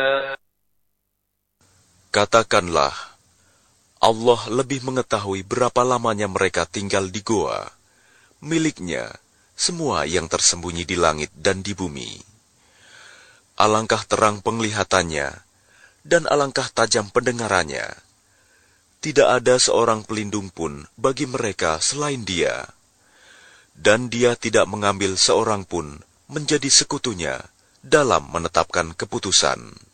Katakanlah, Allah lebih mengetahui berapa lamanya mereka tinggal di goa. Miliknya semua yang tersembunyi di langit dan di bumi. Alangkah terang penglihatannya, dan alangkah tajam pendengarannya. Tidak ada seorang pelindung pun bagi mereka selain Dia. Dan Dia tidak mengambil seorang pun menjadi sekutunya dalam menetapkan keputusan.